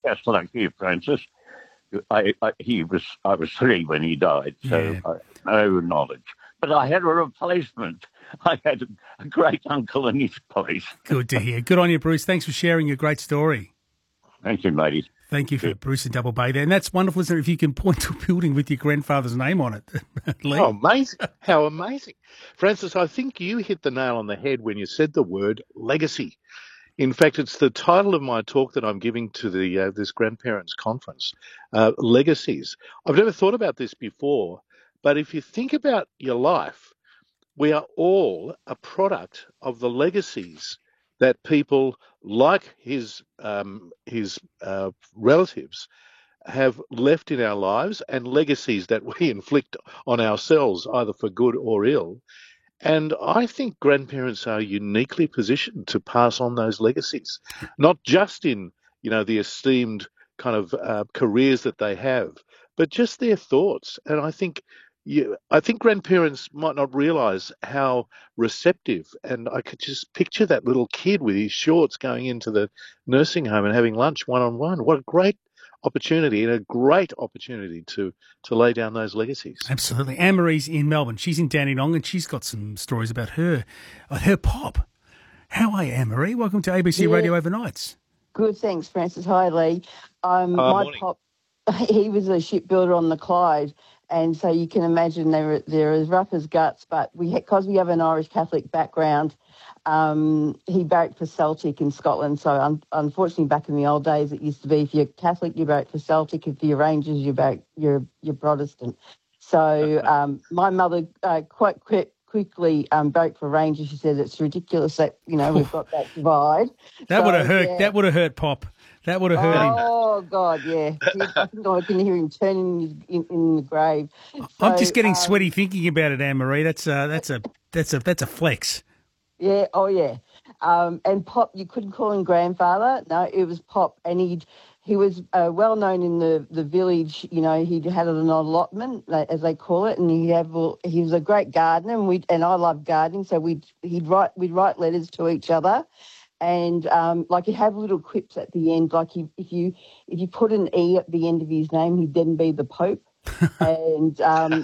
just like you, Francis. I was 3 when he died, so Yeah. no knowledge. But I had a replacement. I had a great uncle in his place. Good to hear. Good on you, Bruce. Thanks for sharing your great story. Thank you, matey. Thank you for Bruce in Double Bay there. And that's wonderful, isn't it, if you can point to a building with your grandfather's name on it, Lee? Oh, amazing. How amazing. Francis, I think you hit the nail on the head when you said the word legacy. In fact, it's the title of my talk that I'm giving to the this grandparents conference, legacies. I've never thought about this before, but if you think about your life, we are all a product of the legacies that people like his relatives have left in our lives, and legacies that we inflict on ourselves, either for good or ill. And I think grandparents are uniquely positioned to pass on those legacies, not just in, the esteemed kind of careers that they have, but just their thoughts. And I think grandparents might not realise how receptive. And I could just picture that little kid with his shorts going into the nursing home and having lunch one on one. What a great opportunity, and a great opportunity to lay down those legacies. Absolutely. Anne-Marie's in Melbourne. She's in Dandenong, and she's got some stories about her pop. How are you, Anne-Marie? Welcome to ABC Radio Overnights. Good, thanks, Francis. Hi, Lee. My morning. pop, he was a shipbuilder on the Clyde, and so you can imagine they're as rough as guts, but because we have an Irish Catholic background, he barracked for Celtic in Scotland. So unfortunately, back in the old days, it used to be if you're Catholic, you barracked for Celtic. If you're Rangers, you're Protestant. So my mother quite quickly barracked for Rangers. She said it's ridiculous that we've got that divide. That would have hurt. Yeah. That would have hurt Pop. That would have hurt him. Oh God, yeah. I think I can hear him turning in the grave. So, I'm just getting sweaty thinking about it, Anne-Marie. That's a flex. Yeah. Oh yeah. And Pop, you couldn't call him grandfather. No, it was Pop, and he was well known in the village. He had an allotment, as they call it, and he was a great gardener, and I loved gardening. So we'd write letters to each other. And he'd have little quips at the end, like if you put an E at the end of his name, he'd then be the Pope. And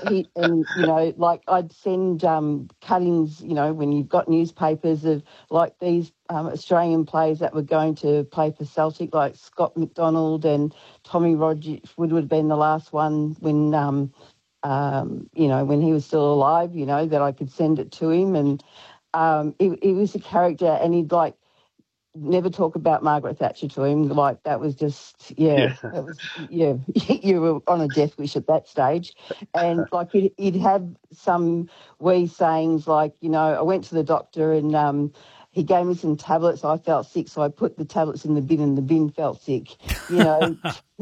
I'd send cuttings, when you've got newspapers of like these Australian players that were going to play for Celtic, like Scott McDonald and Tommy Rogers would have been the last one when when he was still alive, that I could send it to him. And he was a character, and he'd never talk about Margaret Thatcher to him. Like, that was just, that was, you were on a death wish at that stage. And he'd have some wee sayings like, I went to the doctor and he gave me some tablets. I felt sick, so I put the tablets in the bin, and the bin felt sick. And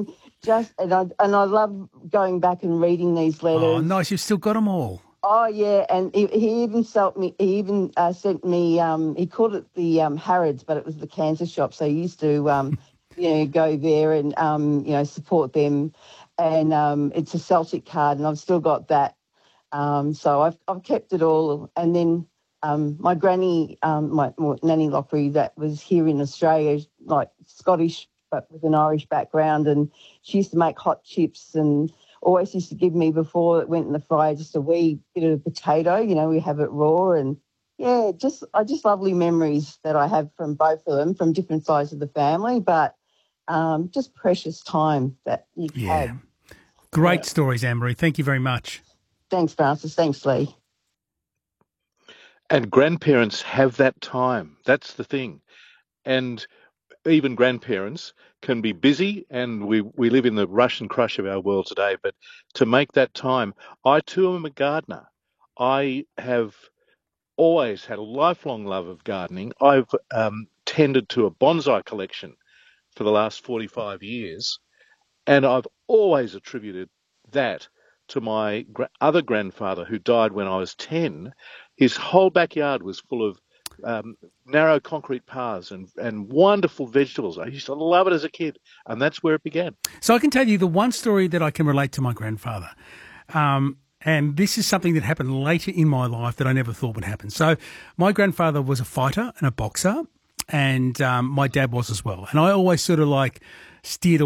I love going back and reading these letters. Oh, nice! You've still got them all. Oh yeah, and he even sent me. He even sent me. He called it the Harrods, but it was the cancer shop. So he used to, go there and support them. And it's a Celtic card, and I've still got that. So I've kept it all. And then my granny, my Nanny Lockery, that was here in Australia, like Scottish but with an Irish background, and she used to make hot chips and always used to give me, before it went in the fryer, just a wee bit of potato. We have it raw, and just lovely memories that I have from both of them, from different sides of the family, but just precious time that you've had. Great stories, Anne-Marie. Thank you very much. Thanks, Francis. Thanks, Lee. And grandparents have that time. That's the thing. And even grandparents can be busy, and we live in the rush and crush of our world today, but to make that time, I too am a gardener. I have always had a lifelong love of gardening. I've tended to a bonsai collection for the last 45 years, and I've always attributed that to my other grandfather, who died when I was 10. His whole backyard was full of narrow concrete paths and wonderful vegetables. I used to love it as a kid, and that's where it began. So I can tell you the one story that I can relate to my grandfather, and this is something that happened later in my life that I never thought would happen. So my grandfather was a fighter and a boxer, and my dad was as well. And I always sort of steered